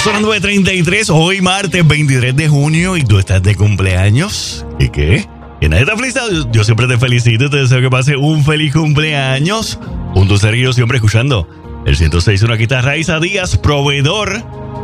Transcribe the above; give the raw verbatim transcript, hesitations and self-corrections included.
Son las nueve treinta y tres, hoy martes veintitrés de junio y tú estás de cumpleaños. ¿Y qué? ¿Que nadie está feliz? Yo, yo siempre te felicito y te deseo que pase un feliz cumpleaños. Junto a Sergio siempre escuchando el ciento seis punto uno. Aquí está Raiza Díaz, proveedor